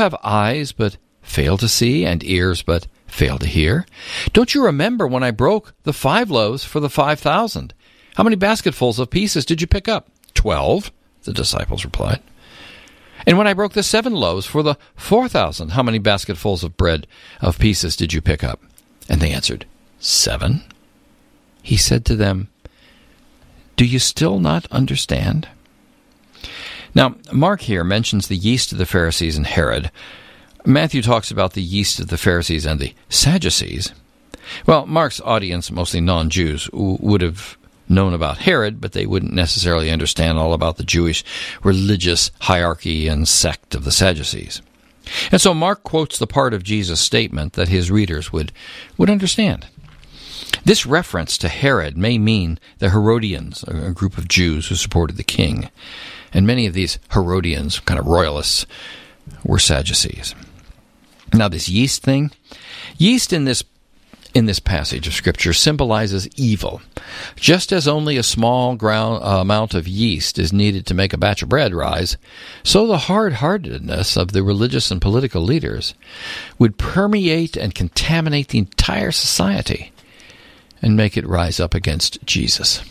have eyes but fail to see, and ears but fail to hear? Don't you remember when I broke the 5 loaves for the 5,000? How many basketfuls of pieces did you pick up? 12, the disciples replied. And when I broke the 7 loaves for the 4,000, how many basketfuls of bread of pieces did you pick up? And they answered, 7. He said to them, do you still not understand? Now, Mark here mentions the yeast of the Pharisees and Herod. Matthew talks about the yeast of the Pharisees and the Sadducees. Well, Mark's audience, mostly non-Jews, would have known about Herod, but they wouldn't necessarily understand all about the Jewish religious hierarchy and sect of the Sadducees. And so Mark quotes the part of Jesus' statement that his readers would understand. This reference to Herod may mean the Herodians, a group of Jews who supported the king. And many of these Herodians, kind of royalists, were Sadducees. Now this yeast thing, yeast in this passage of Scripture symbolizes evil. Just as only a small amount of yeast is needed to make a batch of bread rise, so the hard-heartedness of the religious and political leaders would permeate and contaminate the entire society and make it rise up against Jesus.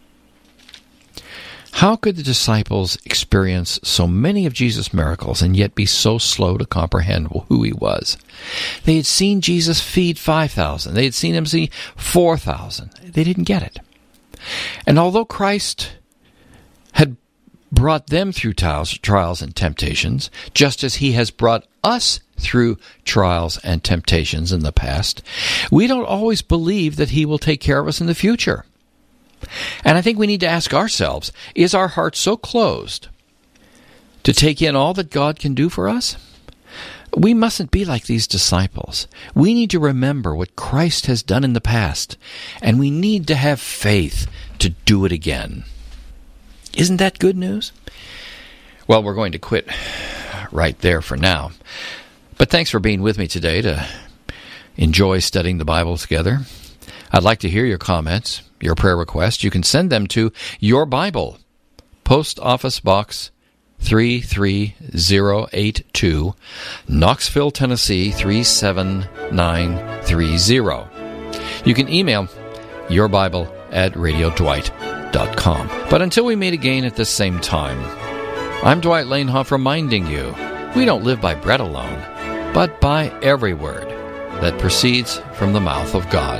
How could the disciples experience so many of Jesus' miracles and yet be so slow to comprehend who he was? They had seen Jesus feed 5,000. They had seen him feed 4,000. They didn't get it. And although Christ had brought them through trials and temptations, just as he has brought us through trials and temptations in the past, we don't always believe that he will take care of us in the future. And I think we need to ask ourselves, is our heart so closed to take in all that God can do for us? We mustn't be like these disciples. We need to remember what Christ has done in the past, and we need to have faith to do it again. Isn't that good news? Well, we're going to quit right there for now. But thanks for being with me today to enjoy studying the Bible together. I'd like to hear your comments, your prayer requests. You can send them to Your Bible, Post Office Box 33082, Knoxville, Tennessee 37930. You can email yourbible@radiodwight.com. But until we meet again at this same time, I'm Dwight Lanehoff reminding you, we don't live by bread alone, but by every word that proceeds from the mouth of God.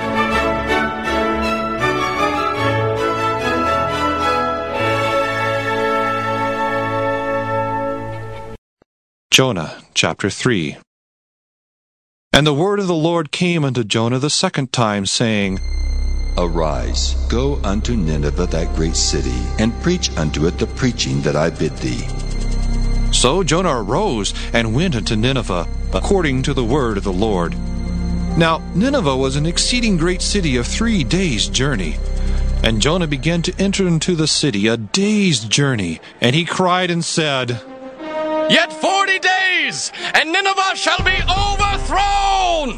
Jonah, chapter 3. And the word of the Lord came unto Jonah the second time, saying, Arise, go unto Nineveh, that great city, and preach unto it the preaching that I bid thee. So Jonah arose and went unto Nineveh, according to the word of the Lord. Now Nineveh was an exceeding great city of 3 days' journey. And Jonah began to enter into the city a day's journey, and he cried and said, Yet 40 days, and Nineveh shall be overthrown!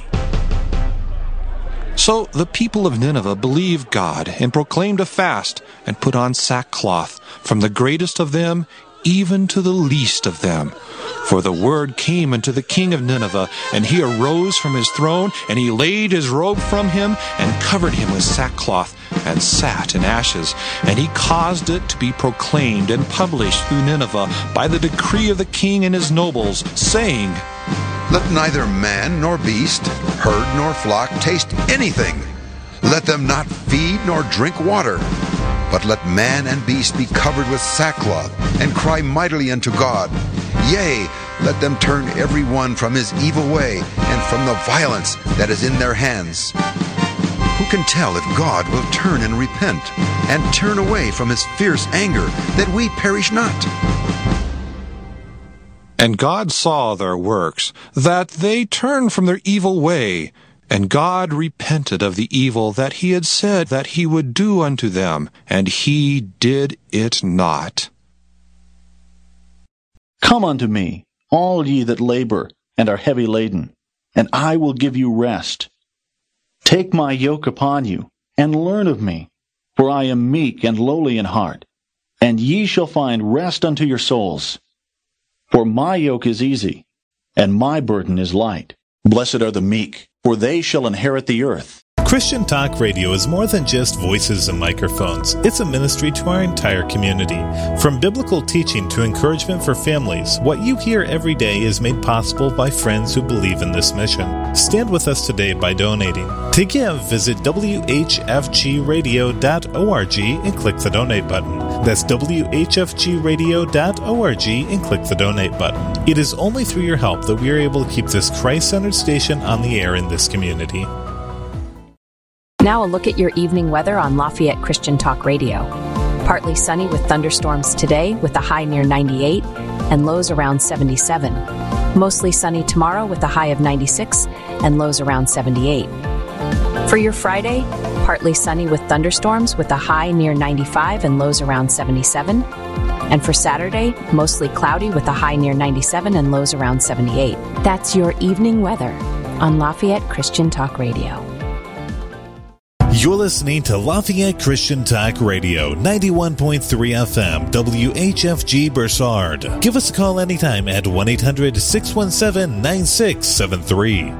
So the people of Nineveh believed God, and proclaimed a fast, and put on sackcloth, from the greatest of them even to the least of them. For the word came unto the king of Nineveh, and he arose from his throne, and he laid his robe from him, and covered him with sackcloth, and sat in ashes. And he caused it to be proclaimed and published through Nineveh by the decree of the king and his nobles, saying, Let neither man nor beast, herd nor flock taste anything. Let them not feed nor drink water. But let man and beast be covered with sackcloth, and cry mightily unto God. Yea, let them turn every one from his evil way, and from the violence that is in their hands. Who can tell if God will turn and repent, and turn away from his fierce anger, that we perish not? And God saw their works, that they turned from their evil way, and God repented of the evil that he had said that he would do unto them, and he did it not. Come unto me, all ye that labor and are heavy laden, and I will give you rest. Take my yoke upon you, and learn of me, for I am meek and lowly in heart, and ye shall find rest unto your souls. For my yoke is easy, and my burden is light. Blessed are the meek, for they shall inherit the earth. Christian Talk Radio is more than just voices and microphones. It's a ministry to our entire community. From biblical teaching to encouragement for families, what you hear every day is made possible by friends who believe in this mission. Stand with us today by donating. To give, visit whfgradio.org and click the donate button. That's whfgradio.org and click the donate button. It is only through your help that we are able to keep this Christ-centered station on the air in this community. Now a look at your evening weather on Lafayette Christian Talk Radio. Partly sunny with thunderstorms today with a high near 98 and lows around 77. Mostly sunny tomorrow with a high of 96 and lows around 78. For your Friday, partly sunny with thunderstorms with a high near 95 and lows around 77. And for Saturday, mostly cloudy with a high near 97 and lows around 78. That's your evening weather on Lafayette Christian Talk Radio. You're listening to Lafayette Christian Talk Radio, 91.3 FM, WHFG Bursard. Give us a call anytime at 1-800-617-9673.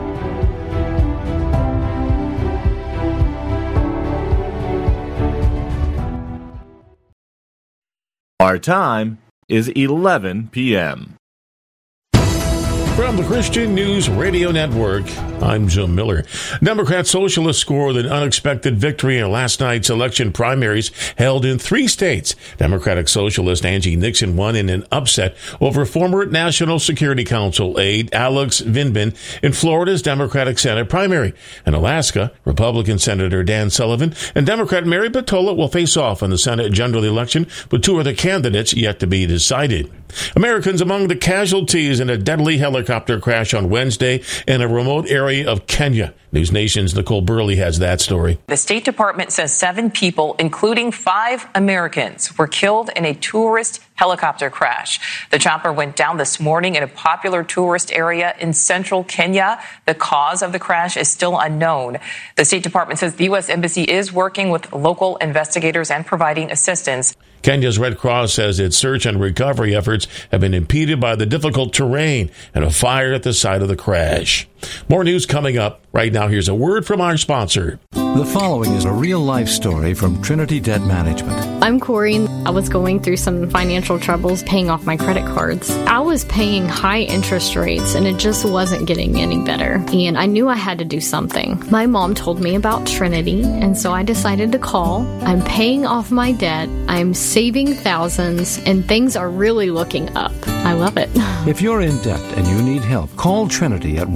Our time is 11 p.m. From the Christian News Radio Network, I'm Jim Miller. Democrat Socialists scored an unexpected victory in last night's election primaries held in 3 states. Democratic Socialist Angie Nixon won in an upset over former National Security Council aide Alex Vindman in Florida's Democratic Senate primary. In Alaska, Republican Senator Dan Sullivan and Democrat Mary Batola will face off in the Senate general election, with 2 other candidates yet to be decided. Americans among the casualties in a deadly helicopter crash on Wednesday in a remote area of Kenya. News Nation's Nicole Burley has that story. The State Department says 7 people, including 5 Americans, were killed in a tourist helicopter crash. The chopper went down this morning in a popular tourist area in central Kenya. The cause of the crash is still unknown. The State Department says the U.S. Embassy is working with local investigators and providing assistance. Kenya's Red Cross says its search and recovery efforts have been impeded by the difficult terrain and a fire at the site of the crash. More news coming up. Right now, here's a word from our sponsor. The following is a real-life story from Trinity Debt Management. I'm Corey. I was going through some financial troubles paying off my credit cards. I was paying high interest rates, and it just wasn't getting any better. And I knew I had to do something. My mom told me about Trinity, and so I decided to call. I'm paying off my debt. I'm saving thousands, and things are really looking up. I love it. If you're in debt and you need help, call Trinity at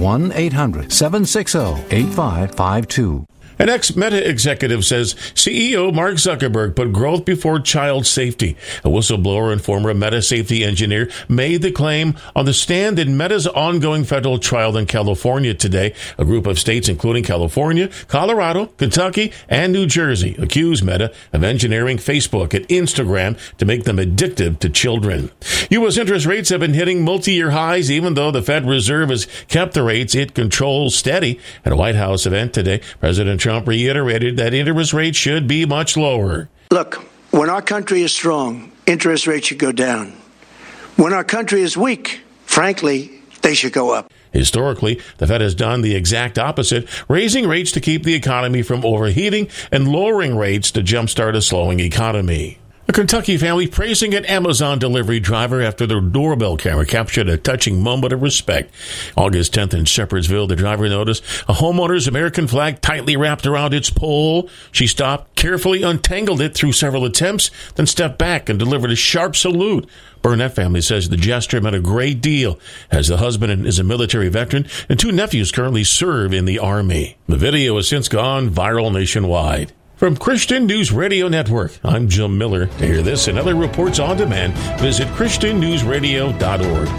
1-800-760-8552. An ex-Meta executive says CEO Mark Zuckerberg put growth before child safety. A whistleblower and former Meta safety engineer made the claim on the stand in Meta's ongoing federal trial in California today. A group of states, including California, Colorado, Kentucky, and New Jersey, accused Meta of engineering Facebook and Instagram to make them addictive to children. U.S. interest rates have been hitting multi-year highs, even though the Fed Reserve has kept the rates it controls steady. At a White House event today, President Trump reiterated that interest rates should be much lower. Look, when our country is strong, interest rates should go down. When our country is weak, frankly, they should go up. Historically, the Fed has done the exact opposite, raising rates to keep the economy from overheating and lowering rates to jumpstart a slowing economy. A Kentucky family praising an Amazon delivery driver after their doorbell camera captured a touching moment of respect. August 10th in Shepherdsville, the driver noticed a homeowner's American flag tightly wrapped around its pole. She stopped, carefully untangled it through several attempts, then stepped back and delivered a sharp salute. Burnett family says the gesture meant a great deal, as the husband is a military veteran and 2 nephews currently serve in the Army. The video has since gone viral nationwide. From Christian News Radio Network, I'm Jim Miller. To hear this and other reports on demand, visit ChristianNewsRadio.org.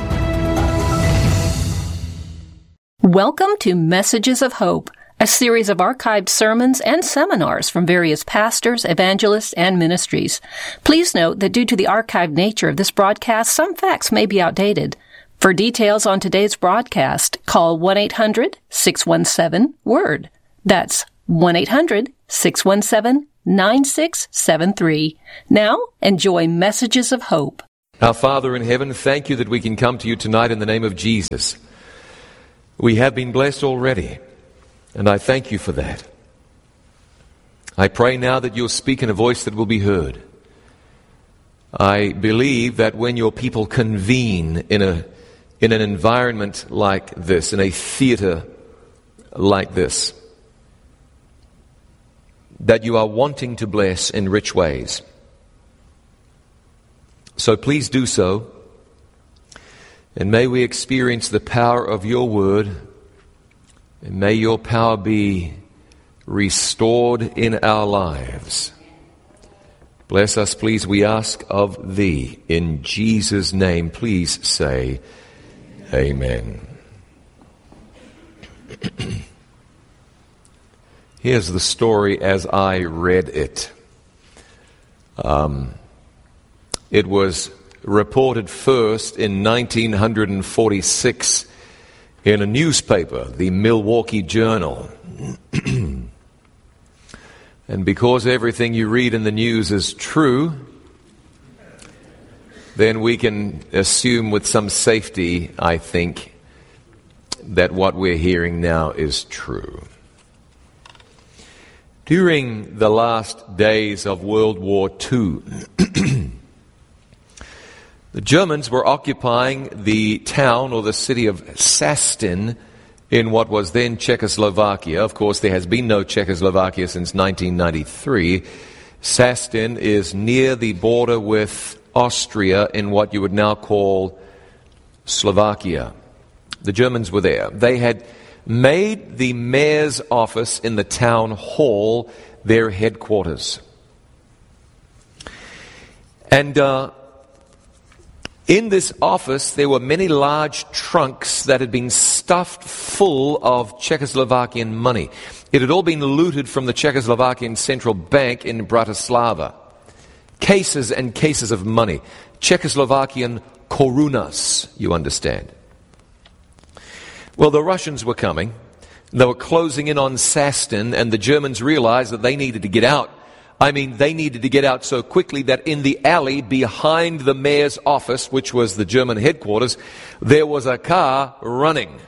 Welcome to Messages of Hope, a series of archived sermons and seminars from various pastors, evangelists, and ministries. Please note that due to the archived nature of this broadcast, some facts may be outdated. For details on today's broadcast, call 1-800-617-WORD. That's 1-800-617-9673. Now, enjoy Messages of Hope. Our Father in heaven, thank you that we can come to you tonight in the name of Jesus. We have been blessed already, and I thank you for that. I pray now that you'll speak in a voice that will be heard. I believe that when your people convene in an environment like this, in a theater like this, that you are wanting to bless in rich ways. So please do so, and may we experience the power of your word, and may your power be restored in our lives. Bless us, please, we ask of thee. In Jesus' name, please say amen. Here's the story as I read it. It was reported first in 1946 in a newspaper, the Milwaukee Journal. And because everything you read in the news is true, then we can assume with some safety, I think, that what we're hearing now is true. During the last days of World War II, the Germans were occupying the town or the city of Sastin in what was then Czechoslovakia. Of course, there has been no Czechoslovakia since 1993. Sastin is near the border with Austria in what you would now call Slovakia. The Germans were there. They had made the mayor's office in the town hall their headquarters. And in this office, there were many large trunks that had been stuffed full of Czechoslovakian money. It had all been looted from the Czechoslovakian Central Bank in Bratislava. Cases and cases of money. Czechoslovakian korunas, you understand. Well, the Russians were coming. They were closing in on Sastin, and the Germans realized that they needed to get out. I mean, they needed to get out so quickly that in the alley behind the mayor's office, which was the German headquarters, there was a car running.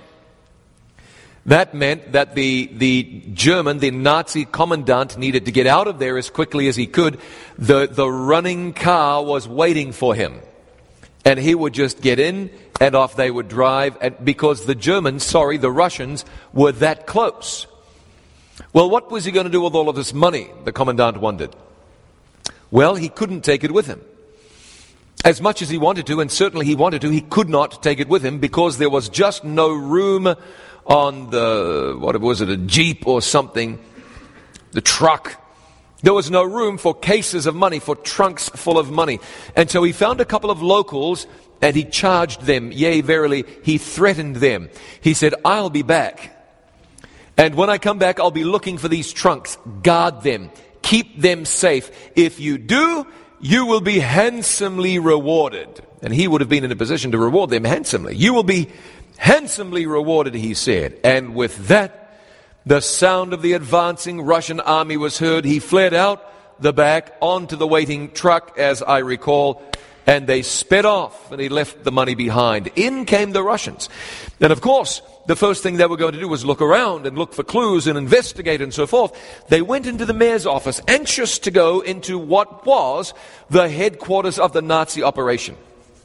That meant that the Nazi commandant needed to get out of there as quickly as he could. The running car was waiting for him. And he would just get in and off they would drive, because the Russians were that close. Well, what was he going to do with all of this money, the commandant wondered. Well, he couldn't take it with him. As much as he wanted to, and certainly he wanted to, he could not take it with him because there was just no room on a Jeep or something, the truck. There was no room for cases of money, for trunks full of money. And so he found a couple of locals and he charged them. Yea, verily, he threatened them. He said, I'll be back. And when I come back, I'll be looking for these trunks. Guard them. Keep them safe. If you do, you will be handsomely rewarded. And he would have been in a position to reward them handsomely. You will be handsomely rewarded, he said. And with that, the sound of the advancing Russian army was heard. He fled out the back onto the waiting truck, as I recall, and they sped off, and he left the money behind. In came the Russians. And of course, the first thing they were going to do was look around and look for clues and investigate and so forth. They went into the mayor's office, anxious to go into what was the headquarters of the Nazi operation.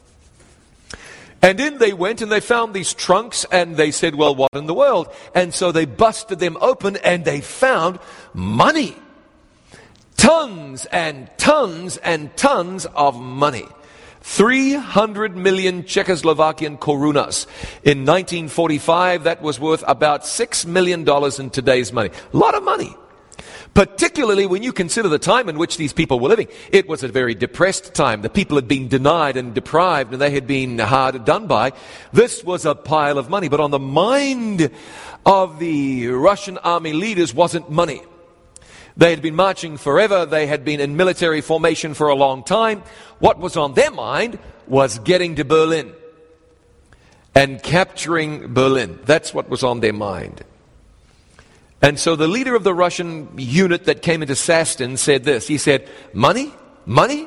And in they went and they found these trunks and they said, well, what in the world? And so they busted them open and they found money. Tons and tons and tons of money. 300 million Czechoslovakian korunas. In 1945, that was worth about $6 million in today's money. A lot of money. Particularly when you consider the time in which these people were living. It was a very depressed time. The people had been denied and deprived, and they had been hard done by. This was a pile of money. But on the mind of the Russian army leaders wasn't money. They had been marching forever. They had been in military formation for a long time. What was on their mind was getting to Berlin and capturing Berlin. That's what was on their mind. And so the leader of the Russian unit that came into Sastin said this. He said, money? Money?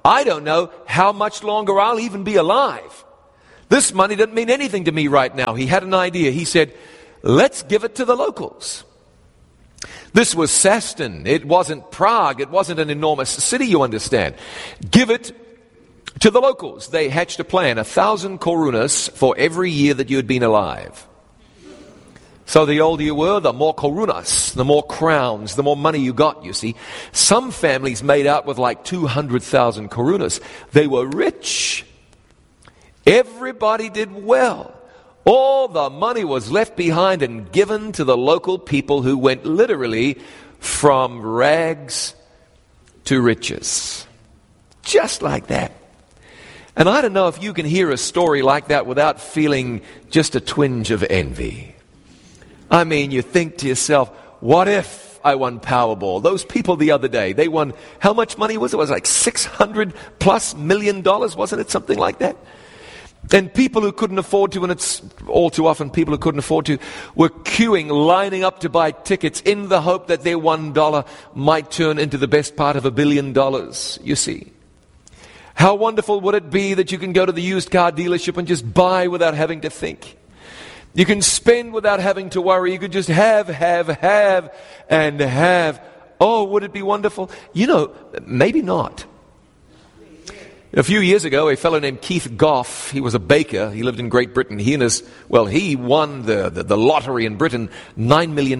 I don't know how much longer I'll even be alive. This money doesn't mean anything to me right now. He had an idea. He said, let's give it to the locals. This was Saston. It wasn't Prague. It wasn't an enormous city, you understand. Give it to the locals. They hatched a plan, 1,000 korunas for every year that you had been alive. So the older you were, the more korunas, the more crowns, the more money you got, you see. Some families made out with like 200,000 korunas. They were rich. Everybody did well. All the money was left behind and given to the local people who went literally from rags to riches. Just like that. And I don't know if you can hear a story like that without feeling just a twinge of envy. I mean, you think to yourself, what if I won Powerball? Those people the other day, they won, how much money was it? It was like $600+ million, wasn't it? Something like that. And people who couldn't afford to, and it's all too often people who couldn't afford to, were queuing, lining up to buy tickets in the hope that their $1 might turn into the best part of $1 billion, you see. How wonderful would it be that you can go to the used car dealership and just buy without having to think? You can spend without having to worry. You could just have, and have. Oh, would it be wonderful? You know, maybe not. A few years ago, a fellow named Keith Goff, he was a baker. He lived in Great Britain. He won the lottery in Britain, £9 million.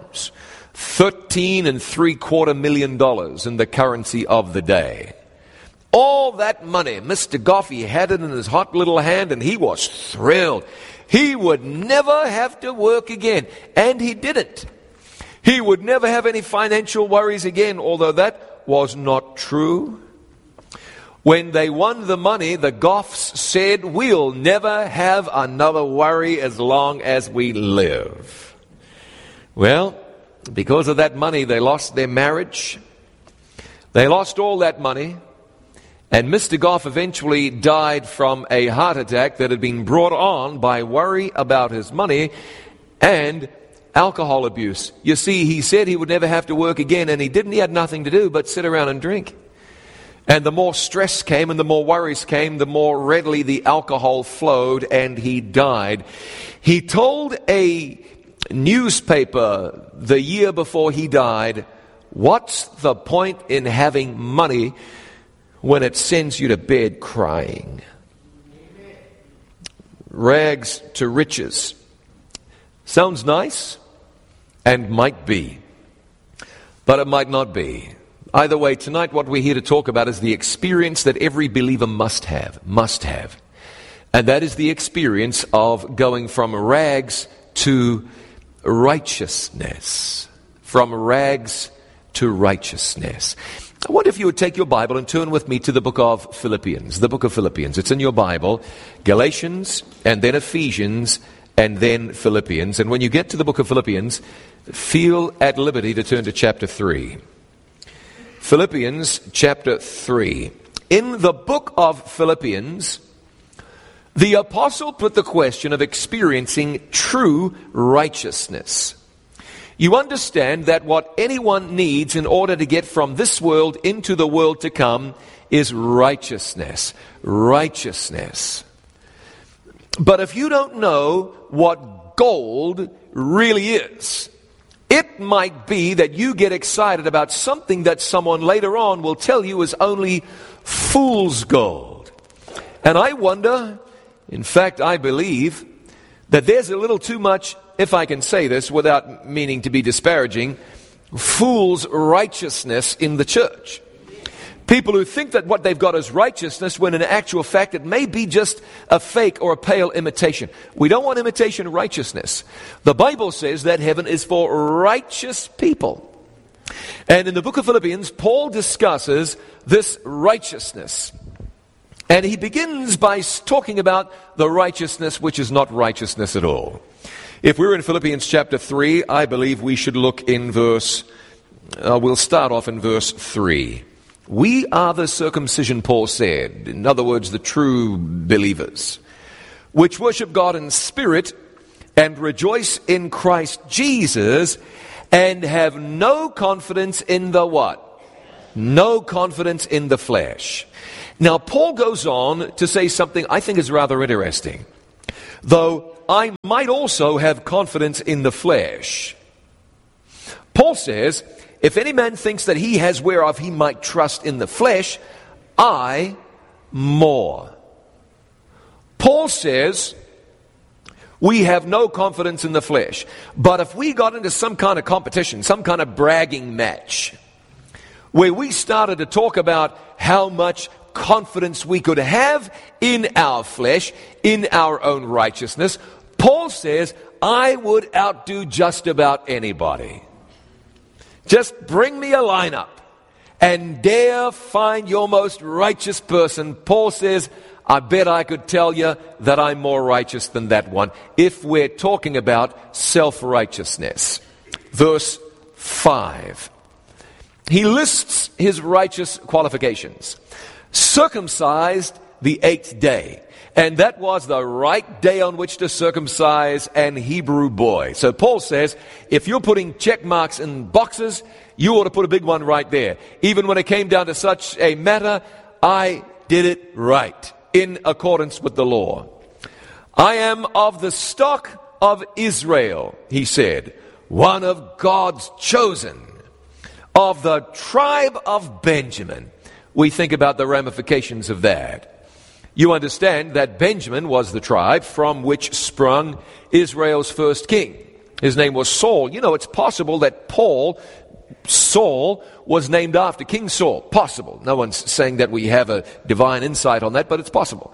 $13.75 million in the currency of the day. All that money, Mr. Goff, he had it in his hot little hand, and he was thrilled. He would never have to work again. And he didn't. He would never have any financial worries again, although that was not true. When they won the money, the Goffs said, we'll never have another worry as long as we live. Well, because of that money, they lost their marriage. They lost all that money. And Mr. Goff eventually died from a heart attack that had been brought on by worry about his money and alcohol abuse. You see, he said he would never have to work again, and he didn't. He had nothing to do but sit around and drink. And the more stress came and the more worries came, the more readily the alcohol flowed, and he died. He told a newspaper the year before he died, what's the point in having money when it sends you to bed crying? Rags to riches. Sounds nice, and might be, but it might not be. Either way, tonight what we're here to talk about is the experience that every believer must have. And that is the experience of going from rags to righteousness. From rags to righteousness. I wonder if you would take your Bible and turn with me to the book of Philippians. The book of Philippians. It's in your Bible. Galatians, and then Ephesians, and then Philippians. And when you get to the book of Philippians, feel at liberty to turn to chapter 3. Philippians chapter 3. In the book of Philippians, the apostle put the question of experiencing true righteousness. You understand that what anyone needs in order to get from this world into the world to come is righteousness. Righteousness. But if you don't know what gold really is, it might be that you get excited about something that someone later on will tell you is only fool's gold. And I wonder, in fact, I believe that there's a little too much, if I can say this without meaning to be disparaging, fool's righteousness in the church. People who think that what they've got is righteousness, when in actual fact it may be just a fake or a pale imitation. We don't want imitation righteousness. The Bible says that heaven is for righteous people. And in the book of Philippians, Paul discusses this righteousness. And he begins by talking about the righteousness which is not righteousness at all. If we're in Philippians chapter 3, I believe we should look in we'll start off in verse 3. We are the circumcision, Paul said, in other words, the true believers, which worship God in spirit and rejoice in Christ Jesus and have no confidence in the what? No confidence in the flesh. Now, Paul goes on to say something I think is rather interesting. Though I might also have confidence in the flesh. Paul says, if any man thinks that he has whereof he might trust in the flesh, I more. Paul says, we have no confidence in the flesh. But if we got into some kind of competition, some kind of bragging match, where we started to talk about how much confidence we could have in our flesh, in our own righteousness, Paul says, I would outdo just about anybody. Just bring me a lineup and dare find your most righteous person. Paul says, I bet I could tell you that I'm more righteous than that one, if we're talking about self-righteousness. Verse 5. He lists his righteous qualifications. Circumcised the 8th day. And that was the right day on which to circumcise an Hebrew boy. So Paul says, if you're putting check marks in boxes, you ought to put a big one right there. Even when it came down to such a matter, I did it right, in accordance with the law. I am of the stock of Israel, he said, one of God's chosen, of the tribe of Benjamin. We think about the ramifications of that. You understand that Benjamin was the tribe from which sprung Israel's first king. His name was Saul. You know, it's possible that Saul was named after King Saul. Possible. No one's saying that we have a divine insight on that, but it's possible.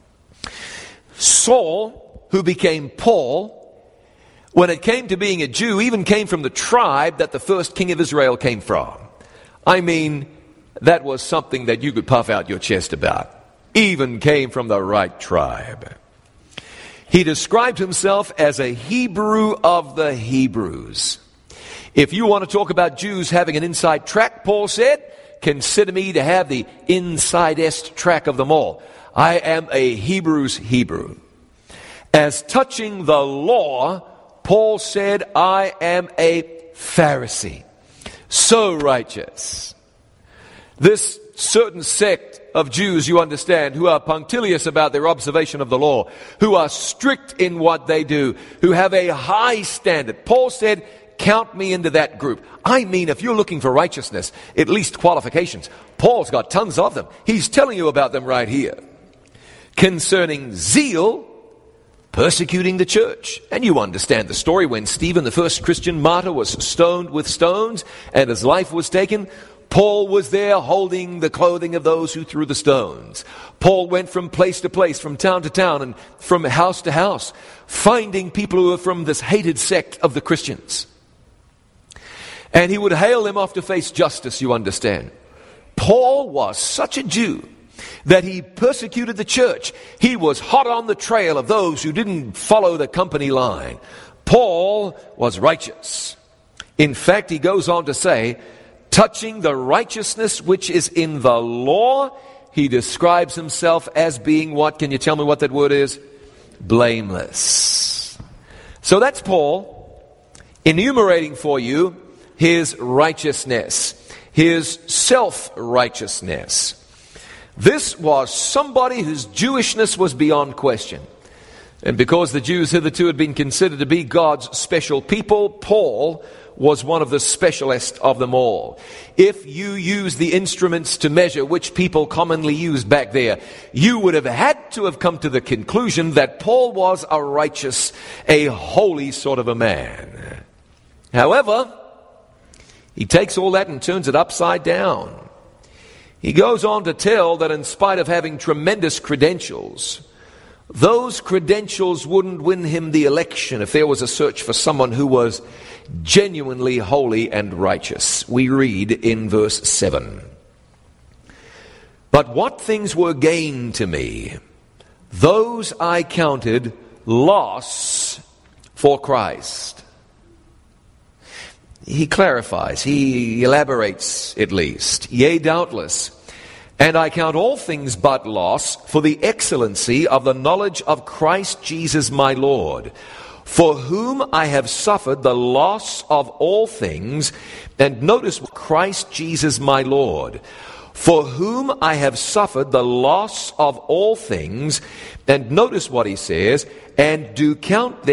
Saul, who became Paul, when it came to being a Jew, even came from the tribe that the first king of Israel came from. I mean, that was something that you could puff out your chest about. Even came from the right tribe. He described himself as a Hebrew of the Hebrews. If you want to talk about Jews having an inside track, Paul said, consider me to have the insidest track of them all. I am a Hebrew's Hebrew. As touching the law, Paul said, I am a Pharisee. So righteous. This certain sect of Jews, you understand, who are punctilious about their observation of the law, who are strict in what they do, who have a high standard. Paul said, count me into that group. I mean, if you're looking for righteousness, at least qualifications, Paul's got tons of them. He's telling you about them right here. Concerning zeal, persecuting the church. And you understand the story when Stephen, the first Christian martyr, was stoned with stones and his life was taken. Paul was there holding the clothing of those who threw the stones. Paul went from place to place, from town to town, and from house to house, finding people who were from this hated sect of the Christians. And he would hail them off to face justice, you understand. Paul was such a Jew that he persecuted the church. He was hot on the trail of those who didn't follow the company line. Paul was righteous. In fact, he goes on to say, touching the righteousness which is in the law, he describes himself as being what? Can you tell me what that word is? Blameless. So that's Paul enumerating for you his righteousness, his self-righteousness. This was somebody whose Jewishness was beyond question. And because the Jews hitherto had been considered to be God's special people, Paul was one of the specialists of them all. If you use the instruments to measure which people commonly used back there, you would have had to have come to the conclusion that Paul was a righteous, a holy sort of a man. However, he takes all that and turns it upside down. He goes on to tell that in spite of having tremendous credentials, those credentials wouldn't win him the election if there was a search for someone who was genuinely holy and righteous. We read in verse 7. But what things were gain to me, those I counted loss for Christ. He clarifies, he elaborates at least. Yea, doubtless. And I count all things but loss for the excellency of the knowledge of Christ Jesus my Lord, for whom I have suffered the loss of all things, and notice Christ Jesus my Lord, for whom I have suffered the loss of all things, and notice what he says, and do count them